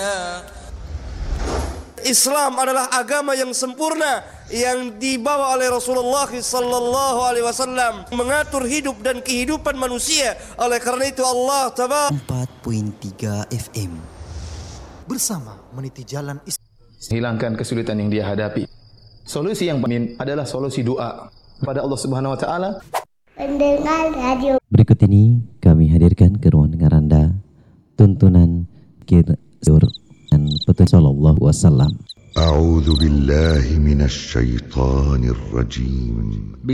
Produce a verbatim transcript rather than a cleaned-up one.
Islam adalah agama yang sempurna yang dibawa oleh Rasulullah sallallahu alaihi wasallam, mengatur hidup dan kehidupan manusia. Oleh karena itu Allah Taala empat koma tiga F M bersama meniti jalan Islam. Hilangkan kesulitan yang dia hadapi. Solusi yang paling adalah solusi doa kepada Allah Subhanahu wa taala. Pendengar radio. Berikut ini kami hadirkan ke ruang dengar Anda tuntunan Zikir dan petunjuk sallallahu alaihi wasallam. A'udzu billahi minasy syaithanir rajim.